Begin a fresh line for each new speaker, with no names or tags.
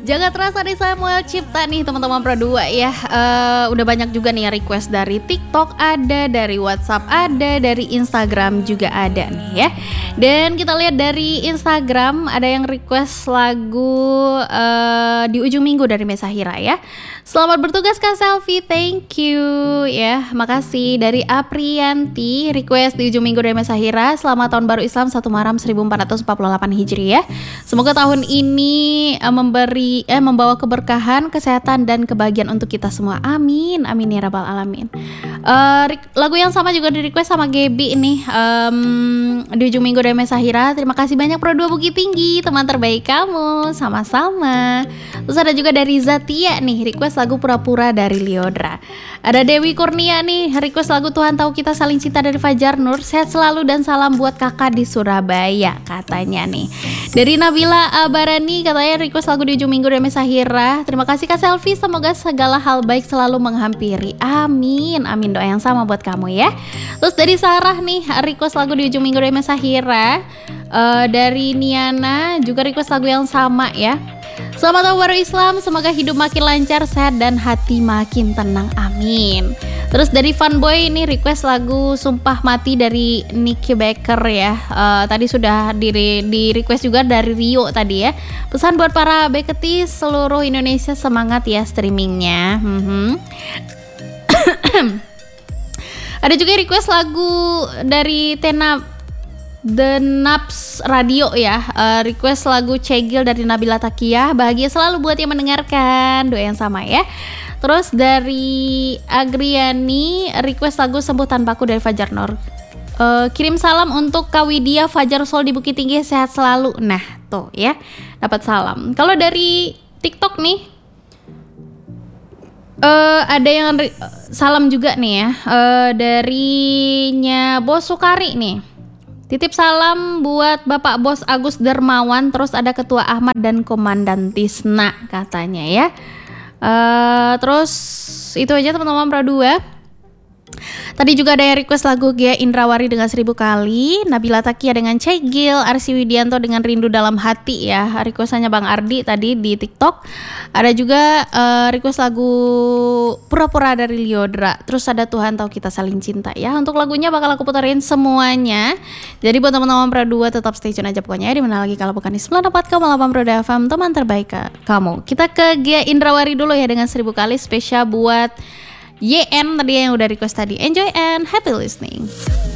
Jaga terasa di Samuel Cipta nih teman-teman Pro 2 ya. Udah banyak juga nih request dari TikTok ada, dari WhatsApp ada, dari Instagram juga ada nih ya. Dan kita lihat dari Instagram ada yang request lagu di ujung minggu dari Mesahira ya. Selamat bertugas Kak Selfie, thank you ya. Makasih dari Aprianti, request di ujung minggu dari Mesahira. Selamat tahun baru Islam 1 Muharram 1448 Hijriah ya. Semoga tahun ini membawa keberkahan, kesehatan dan kebahagiaan untuk kita semua. Amin, amin ya rabbal alamin. Lagu yang sama juga di request sama Gaby nih, di ujung minggu dari Mesahira. Terima kasih banyak Pro 2 Bukit Tinggi, teman terbaik kamu. Sama-sama. Terus ada juga dari Zatia nih, request lagu Pura-Pura dari Liodra. Ada Dewi Kurnia nih, request lagu Tuhan Tahu Kita Saling Cinta dari Fajar Nur. Sehat selalu dan salam buat kakak di Surabaya katanya nih. Dari Nabila Abarani katanya request lagu di ujung minggu dari Mesahira. Terima kasih Kak Selfie, semoga segala hal baik selalu menghampiri. Amin, amin, doa yang sama buat kamu ya. Terus dari Sarah nih, request lagu di ujung minggu dari Mesahira. Dari Niana juga request lagu yang sama ya. Selamat tahun baru Islam, semoga hidup makin lancar, sehat dan hati makin tenang, amin. Terus dari Funboy ini request lagu Sumpah Mati dari Nicky Baker ya. Tadi sudah di request juga dari Rio tadi ya. Pesan buat para Beketis seluruh Indonesia, semangat ya streamingnya. Ada juga request lagu dari The Naps Radio ya, request lagu Cegil dari Nabila Takia. Bahagia selalu buat yang mendengarkan, doa yang sama ya. Terus dari Agriani request lagu Sembuh Tanpaku dari Fajar Nur. Kirim salam untuk Kak Widya Fajar Sol di Bukit Tinggi, sehat selalu. Nah tuh ya, dapat salam. Kalau dari TikTok nih, ada yang salam juga nih ya, darinya Bos Sukari nih. Titip salam buat Bapak Bos Agus Dermawan, terus ada Ketua Ahmad dan Komandan Tisna katanya ya. Terus itu aja teman-teman Pro 2. Tadi juga ada yang request lagu Gia Indrawari dengan 1000 kali, Nabila Takia dengan Cegil, Arsi Widianto dengan Rindu Dalam Hati ya. Requestannya Bang Ardi tadi di TikTok. Ada juga request lagu Pura-Pura dari Liodra. Terus ada Tuhan Tahu Kita Saling Cinta ya. Untuk lagunya bakal aku puterin semuanya. Jadi buat teman-teman Pro 2 tetap stay tune aja pokoknya. Di mana lagi kalau bukan di 94,8 Pro FM, teman terbaik kamu. Kita ke Gia Indrawari dulu ya dengan 1000 kali spesial buat YN tadi yang udah request tadi. Enjoy and happy listening.